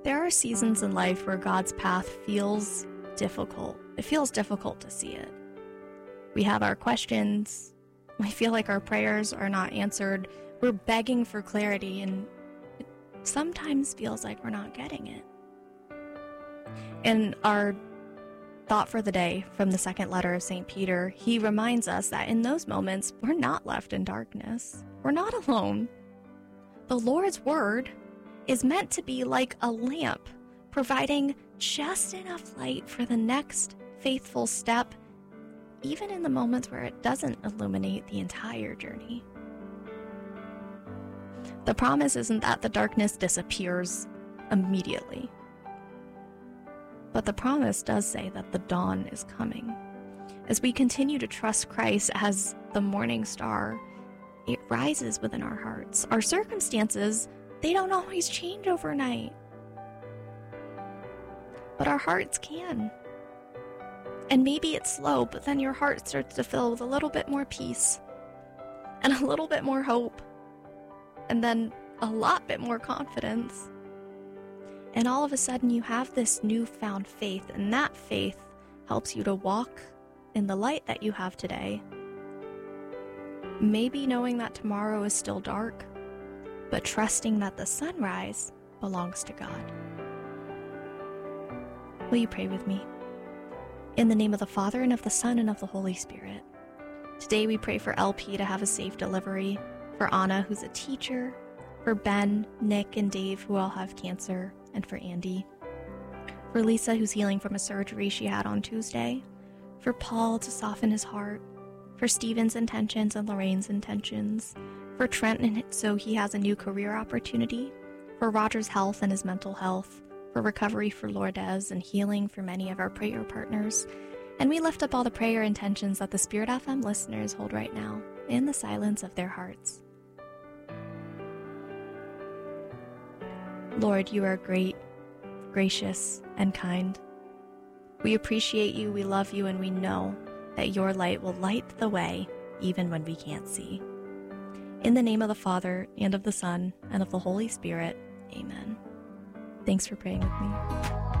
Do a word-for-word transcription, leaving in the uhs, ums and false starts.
There are seasons in life where God's path feels difficult. It feels difficult to see it. We have our questions. We feel like our prayers are not answered. We're begging for clarity, and it sometimes feels like we're not getting it. In our thought for the day from the second letter of Saint Peter, he reminds us that in those moments, we're not left in darkness. We're not alone. The Lord's word is meant to be like a lamp, providing just enough light for the next faithful step, even in the moments where it doesn't illuminate the entire journey. The promise isn't that the darkness disappears immediately, but the promise does say that the dawn is coming. As we continue to trust Christ as the morning star, it rises within our hearts. Our circumstances, they don't always change overnight, but our hearts can. And maybe it's slow, but then your heart starts to fill with a little bit more peace and a little bit more hope, and then a lot bit more confidence. And all of a sudden you have this newfound faith, and that faith helps you to walk in the light that you have today. Maybe knowing that tomorrow is still dark, but trusting that the sunrise belongs to God. Will you pray with me? In the name of the Father, and of the Son, and of the Holy Spirit. Today we pray for L P to have a safe delivery, for Anna, who's a teacher, for Ben, Nick, and Dave, who all have cancer, and for Andy. For Lisa, who's healing from a surgery she had on Tuesday. For Paul to soften his heart. For Stephen's intentions and Lorraine's intentions. For Trent, and so he has a new career opportunity. For Roger's health and his mental health. For recovery for Lourdes and healing for many of our prayer partners. And we lift up all the prayer intentions that the Spirit F M listeners hold right now in the silence of their hearts. Lord, you are great, gracious, and kind. We appreciate you, we love you, and we know that your light will light the way even when we can't see. In the name of the Father, and of the Son, and of the Holy Spirit, amen. Thanks for praying with me.